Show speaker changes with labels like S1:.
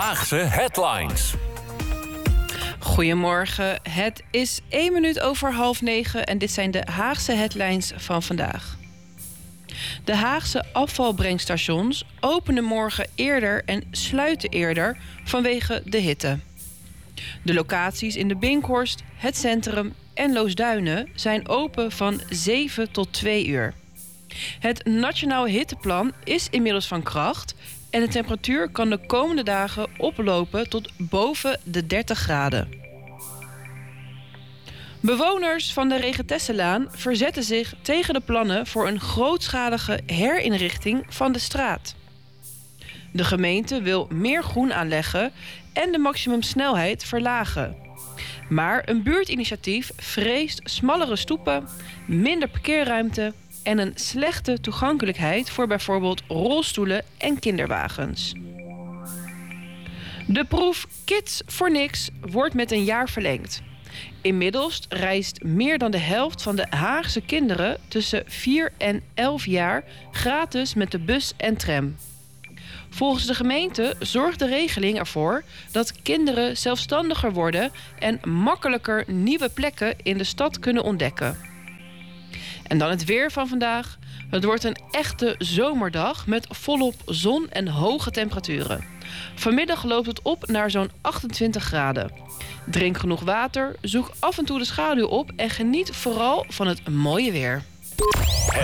S1: Haagse Headlines.
S2: Goedemorgen, het is 1 minuut over 8:30 en dit zijn de Haagse headlines van vandaag. De Haagse afvalbrengstations openen morgen eerder en sluiten eerder vanwege de hitte. De locaties in de Binkhorst, het Centrum en Loosduinen zijn open van 7 tot 2 uur. Het Nationaal Hitteplan is inmiddels van kracht en de temperatuur kan de komende dagen oplopen tot boven de 30 graden. Bewoners van de Regentesselaan verzetten zich tegen de plannen voor een grootschalige herinrichting van de straat. De gemeente wil meer groen aanleggen en de maximumsnelheid verlagen. Maar een buurtinitiatief vreest smallere stoepen, minder parkeerruimte en een slechte toegankelijkheid voor bijvoorbeeld rolstoelen en kinderwagens. De proef Kids voor Niks wordt met 1 jaar verlengd. Inmiddels reist meer dan de helft van de Haagse kinderen tussen 4 en 11 jaar gratis met de bus en tram. Volgens de gemeente zorgt de regeling ervoor dat kinderen zelfstandiger worden en makkelijker nieuwe plekken in de stad kunnen ontdekken. En dan het weer van vandaag. Het wordt een echte zomerdag met volop zon en hoge temperaturen. Vanmiddag loopt het op naar zo'n 28 graden. Drink genoeg water, zoek af en toe de schaduw op en geniet vooral van het mooie weer.